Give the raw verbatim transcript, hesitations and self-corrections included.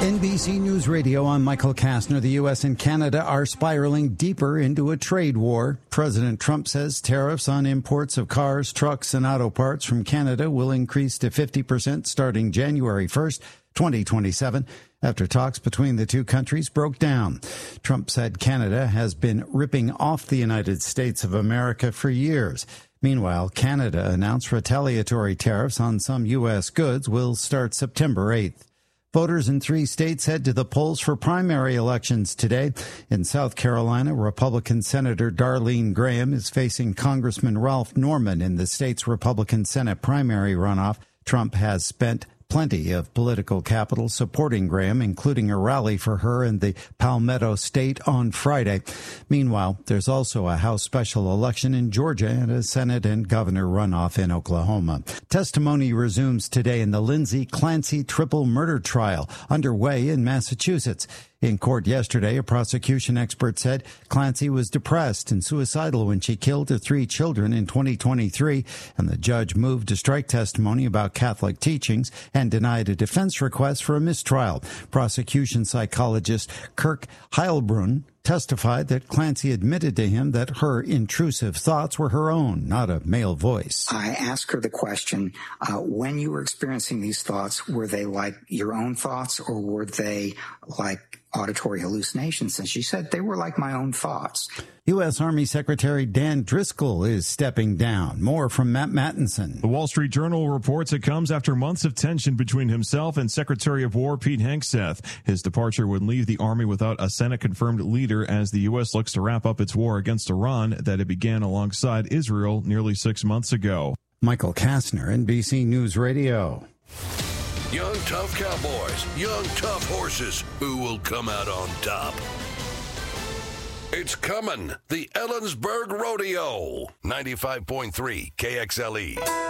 N B C News Radio, I'm Michael Kastner. The U S and Canada are spiraling deeper into a trade war. President Trump says tariffs on imports of cars, trucks, and auto parts from Canada will increase to fifty percent starting January first, twenty twenty-seven, after talks between the two countries broke down. Trump said Canada has been ripping off the United States of America for years. Meanwhile, Canada announced retaliatory tariffs on some U S goods will start September eighth. Voters in three states head to the polls for primary elections today. In South Carolina, Republican Senator Darlene Graham is facing Congressman Ralph Norman in the state's Republican Senate primary runoff. Trump has spent plenty of political capital supporting Graham, including a rally for her in the Palmetto State on Friday. Meanwhile, there's also a House special election in Georgia and a Senate and governor runoff in Oklahoma. Testimony resumes today in the Lindsay Clancy triple murder trial underway in Massachusetts. In court yesterday, a prosecution expert said Clancy was depressed and suicidal when she killed her three children in twenty twenty-three, and the judge moved to strike testimony about Catholic teachings and denied a defense request for a mistrial. Prosecution psychologist Kirk Heilbrunn testified that Clancy admitted to him that her intrusive thoughts were her own, not a male voice. I asked her the question, uh, when you were experiencing these thoughts, were they like your own thoughts or were they like auditory hallucinations? And she said they were like my own thoughts. U S. Army Secretary Dan Driscoll is stepping down. More from Matt Mattinson. The Wall Street Journal reports it comes after months of tension between himself and Secretary of War Pete Hegseth. His departure would leave the Army without a Senate-confirmed leader as the U S looks to wrap up its war against Iran that it began alongside Israel nearly six months ago. Michael Kastner, N B C News Radio. Young, tough cowboys, young, tough horses. Who will come out on top? It's coming. The Ellensburg Rodeo. ninety-five point three K X L E.